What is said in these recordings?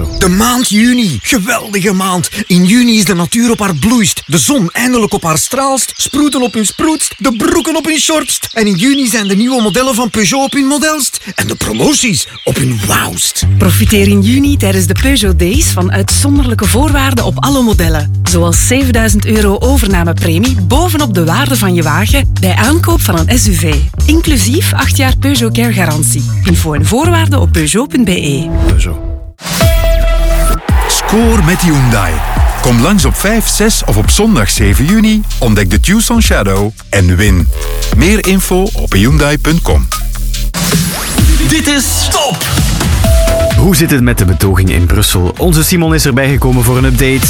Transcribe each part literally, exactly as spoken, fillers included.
Peugeot. De maand juni. Geweldige maand. In juni is de natuur op haar bloeist. De zon eindelijk op haar straalst. Sproeten op hun sproetst. De broeken op hun shortst. En in juni zijn de nieuwe modellen van Peugeot op hun modelst. En de promoties op hun wauwst. Profiteer in juni tijdens de Peugeot Days van uitzonderlijke voorwaarden op alle modellen. Zoals zevenduizend euro overnamepremie bovenop de waarde van je wagen bij aankoop van een S U V. Inclusief acht jaar Peugeot Care garantie. Info en voorwaarden op peugeot punt b e. Peugeot. Score met Hyundai. Kom langs op vijf, zes of op zondag zeven juni. Ontdek de Tucson Shadow en win. Meer info op hyundai punt com. Dit is Top! Hoe zit het met de betoging in Brussel? Onze Simon is erbij gekomen voor een update.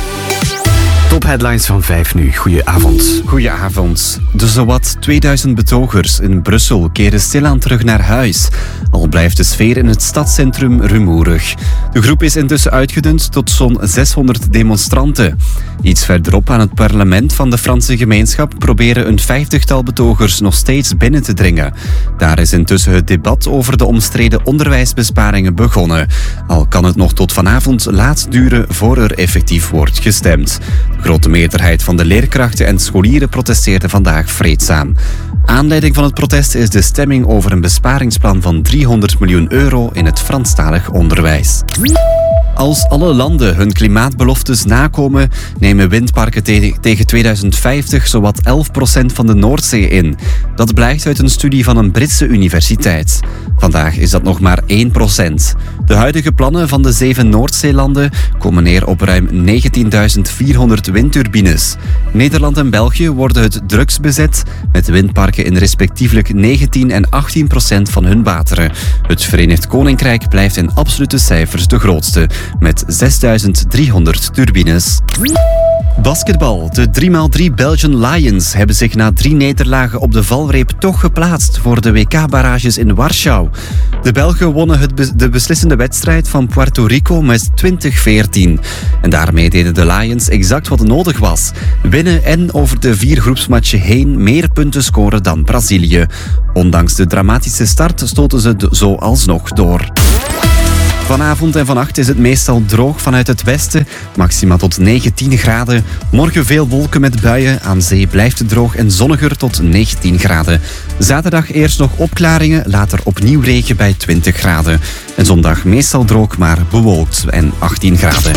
Top headlines van vijf nu. Goedenavond. Goedenavond. De zowat tweeduizend betogers in Brussel keren stilaan terug naar huis. Al blijft de sfeer in het stadscentrum rumoerig. De groep is intussen uitgedund tot zo'n zeshonderd demonstranten. Iets verderop aan het parlement van de Franse gemeenschap proberen een vijftigtal betogers nog steeds binnen te dringen. Daar is intussen het debat over de omstreden onderwijsbesparingen begonnen. Al kan het nog tot vanavond laat duren voor er effectief wordt gestemd. De grote meerderheid van de leerkrachten en scholieren protesteerde vandaag vreedzaam. Aanleiding van het protest is de stemming over een besparingsplan van driehonderd miljoen euro in het Franstalig onderwijs. Als alle landen hun klimaatbeloftes nakomen, nemen windparken te- tegen tweeduizend vijftig zowat elf procent van de Noordzee in. Dat blijkt uit een studie van een Britse universiteit. Vandaag is dat nog maar één procent. De huidige plannen van de zeven Noordzeelanden komen neer op ruim negentienduizend vierhonderd windturbines. Nederland en België worden het drukst bezet, met windparken in respectievelijk negentien en achttien procent van hun wateren. Het Verenigd Koninkrijk blijft in absolute cijfers de grootste, met zesduizend driehonderd turbines. Basketbal. De drie bij drie Belgian Lions hebben zich na drie nederlagen op de valreep toch geplaatst voor de W K-barrages in Warschau. De Belgen wonnen het be- de beslissende wedstrijd van Puerto Rico met twintig veertien. En daarmee deden de Lions exact wat nodig was. Winnen en over de vier groepsmatchen heen meer punten scoren dan Brazilië. Ondanks de dramatische start stoten ze d- zo alsnog door. Vanavond en vannacht is het meestal droog vanuit het westen, maxima tot negentien graden. Morgen veel wolken met buien, aan zee blijft het droog en zonniger tot negentien graden. Zaterdag eerst nog opklaringen, later opnieuw regen bij twintig graden. En zondag meestal droog, maar bewolkt en achttien graden.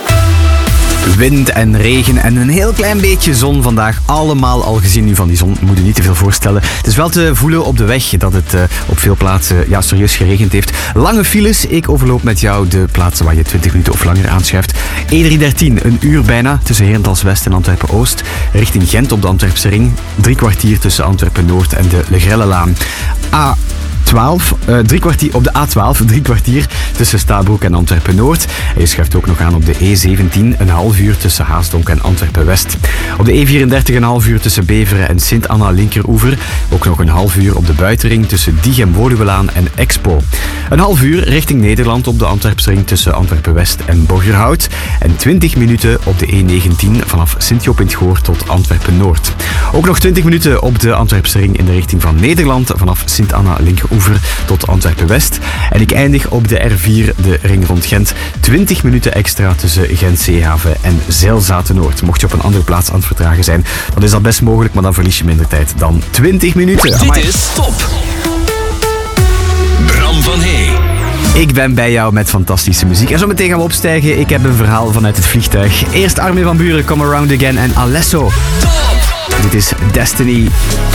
Wind en regen en een heel klein beetje zon vandaag. Allemaal al gezien nu van die zon. Moet je niet te veel voorstellen. Het is wel te voelen op de weg dat het uh, op veel plaatsen ja, serieus geregend heeft. Lange files. Ik overloop met jou de plaatsen waar je twintig minuten of langer aanschuift. E drie dertien, een uur bijna tussen Herentals West en Antwerpen Oost. Richting Gent op de Antwerpse ring. Drie kwartier tussen Antwerpen Noord en de Legrellelaan. A twaalf, uh, drie kwartier op de A twaalf, drie kwartier tussen Stabroek en Antwerpen Noord. En je schuift ook nog aan op de E zeventien, een half uur tussen Haasdonk en Antwerpen West. Op de E vierendertig een half uur tussen Beveren en Sint-Anna Linkeroever. Ook nog een half uur op de buitenring tussen Diegem Woluwelaan en Expo. Een half uur richting Nederland op de Antwerpse ring tussen Antwerpen West en Borgerhout. En twintig minuten op de E negentien vanaf Sint-Job in het Goor tot Antwerpen Noord. Ook nog twintig minuten op de Antwerpse ring in de richting van Nederland vanaf Sint-Anna Linkeroever tot Antwerpen West. En ik eindig op de R vier, de ring rond Gent. twintig minuten extra tussen Gent Zeehaven en Zeilzaten Noord. Mocht je op een andere plaats aan het vertragen zijn, dan is dat best mogelijk, maar dan verlies je minder tijd dan twintig minuten. Dit is Top. Bram van Hey. Ik ben bij jou met fantastische muziek. En zo meteen gaan we opstijgen. Ik heb een verhaal vanuit het vliegtuig. Eerst Armin van Buuren, Come Around Again en Alesso. Top. Dit is Destiny.